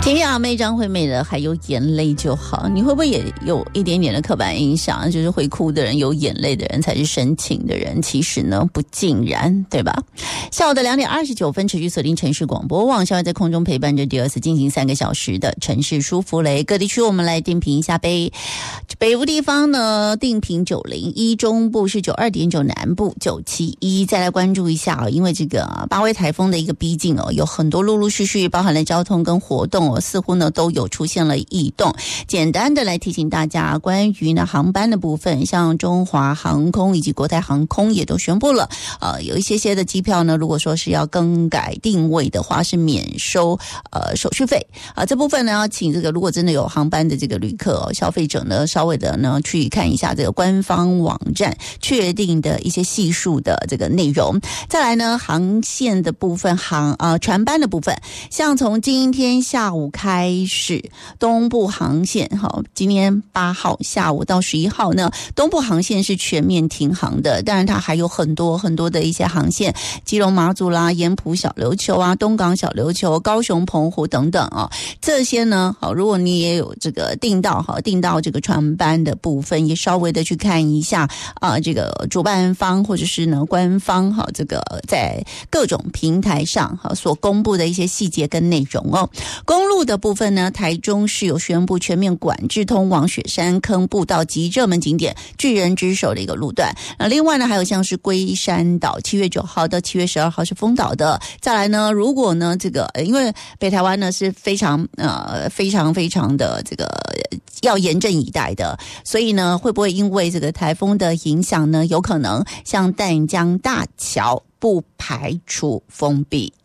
天涯妹张惠妹的还有眼泪就好，你会不会也有一点点的刻板印象，就是会哭的人有眼泪的人才是深情的人？其实呢不尽然，对吧？下午的2点29分持续锁定城市广播网，稍在空中陪伴着第二次进行3个小时的城市舒芙蕾。各地区我们来定评一下北部地方呢定评901，中部是92.9，南部971。再来关注一下因为这个八威台风的一个逼近有很多陆陆续续包含了交通跟活动似乎呢都有出现了异动。简单的来提醒大家，关于呢航班的部分，像中华航空以及国泰航空也都宣布了有一些的机票呢，如果说是要更改定位的话是免收手续费这部分呢要请这个如果真的有航班的这个旅客消费者呢稍微的呢去看一下这个官方网站确定的一些系数的这个内容。再来呢航线的部分，船班的部分，像从今天下午开始，东部航线今天8号下午到11号呢，东部航线是全面停航的。当然它还有很多的一些航线，基隆马祖啦、盐埔小琉球东港小琉球、高雄澎湖等等这些呢如果你也有这个订到这个船班的部分，也稍微的去看一下这个主办方或者是呢官方这个在各种平台上所公布的一些细节跟内容公路的部分呢，台中市有宣布全面管制通往雪山坑步道及热门景点巨人之手的一个路段。另外呢还有像是龟山岛7月9号到7月12号是封岛的。再来呢，如果呢这个因为北台湾呢是非常的这个要严阵以待的，所以呢会不会因为这个台风的影响呢，有可能像淡江大桥不排除封闭。